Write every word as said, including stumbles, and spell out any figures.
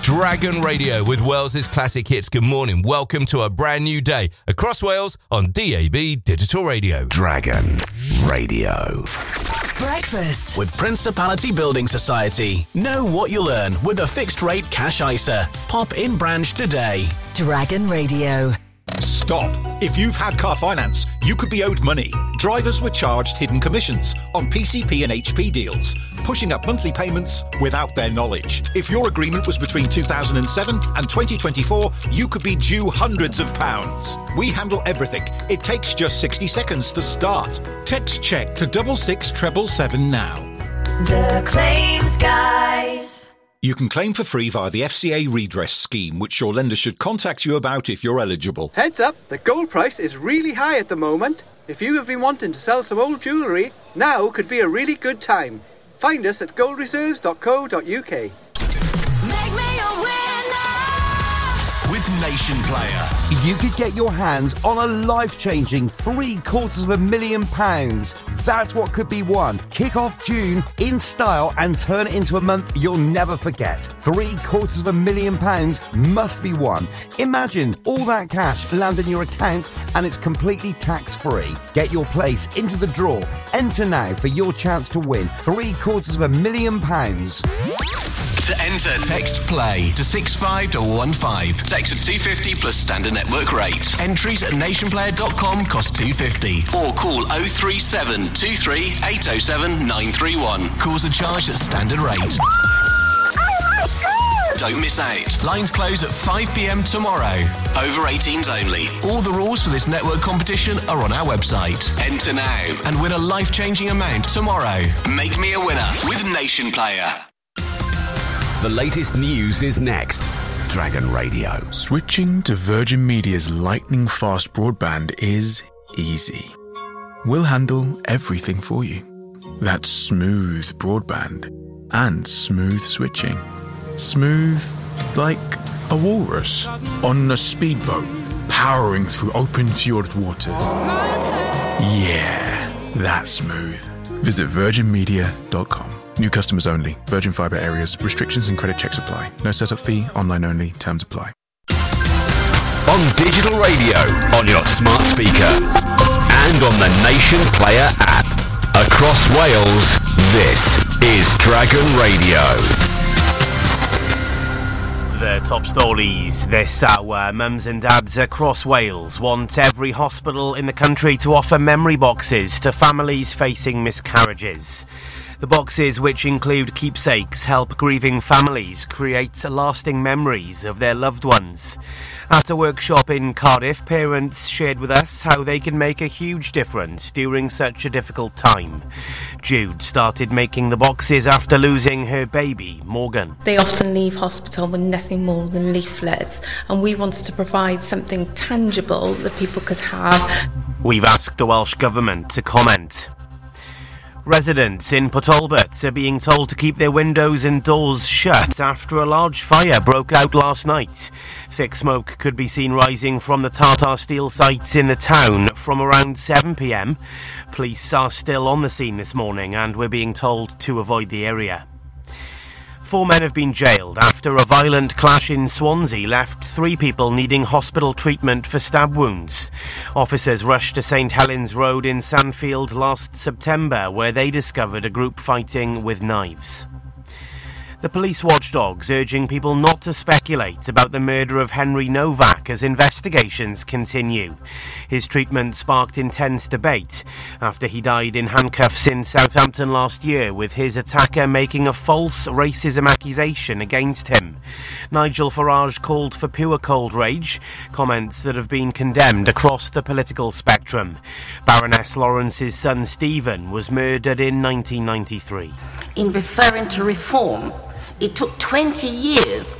Dragon Radio with Wales's classic hits. Good morning. Welcome to a brand new day across Wales on D A B Digital Radio. Dragon Radio. Breakfast with Principality Building Society. Know what you'll earn with a fixed rate cash I S A. Pop in branch today. Dragon Radio. Stop. If you've had car finance, you could be owed money. Drivers were charged hidden commissions on P C P and H P deals, pushing up monthly payments without their knowledge. If your agreement was between two thousand seven and twenty twenty-four, you could be due hundreds of pounds. We handle everything. It takes just sixty seconds to start. Text check to double six treble seven now. The Claims Guys. You can claim for free via the F C A redress scheme, which your lender should contact you about if you're eligible. Heads up, the gold price is really high at the moment. If you have been wanting to sell some old jewellery, now could be a really good time. Find us at gold reserves dot co dot uk. Make me a winner with Nation Player. You could get your hands on a life-changing three quarters of a million pounds. That's what could be won. Kick off June in style and turn it into a month you'll never forget. Three quarters of a million pounds must be won. Imagine all that cash land in your account and it's completely tax-free. Get your place into the draw. Enter now for your chance to win three quarters of a million pounds. To enter, text PLAY to six five one one five. Text at two fifty plus standard network rate. Entries at nation player dot com cost two fifty. Or call oh three seven two three eight oh seven nine three one. Calls are charged at standard rate. Don't miss out. Lines close at five p.m. tomorrow. Over eighteens only. All the rules for this network competition are on our website. Enter now and win a life-changing amount tomorrow. Make me a winner with Nation Player. The latest news is next. Dragon Radio. Switching to Virgin Media's lightning-fast broadband is easy. We'll handle everything for you. That's smooth broadband and smooth switching. Smooth like a walrus on a speedboat powering through open fjord waters. Yeah, that's smooth. Visit virgin media dot com. New customers only. Virgin Fibre areas. Restrictions and credit checks apply. No setup fee. Online only. Terms apply. On digital radio, on your smart speaker, and on the Nation Player app. Across Wales, this is Dragon Radio. The top stories this hour. Mums and dads across Wales want every hospital in the country to offer memory boxes to families facing miscarriages. The boxes, which include keepsakes, help grieving families create lasting memories of their loved ones. At a workshop in Cardiff, parents shared with us how they can make a huge difference during such a difficult time. Jude started making the boxes after losing her baby, Morgan. They often leave hospital with nothing more than leaflets, and we wanted to provide something tangible that people could have. We've asked the Welsh Government to comment. Residents in Port Talbot are being told to keep their windows and doors shut after a large fire broke out last night. Thick smoke could be seen rising from the Tata Steel site in the town from around seven p.m. Police are still on the scene this morning and we're being told to avoid the area. Four men have been jailed after a violent clash in Swansea left three people needing hospital treatment for stab wounds. Officers rushed to St Helens Road in Sandfield last September, where they discovered a group fighting with knives. The police watchdogs urging people not to speculate about the murder of Henry Novak as investigations continue. His treatment sparked intense debate after he died in handcuffs in Southampton last year, with his attacker making a false racism accusation against him. Nigel Farage called for pure cold rage, comments that have been condemned across the political spectrum. Baroness Lawrence's son Stephen was murdered in nineteen ninety-three. In referring to reform, it took twenty years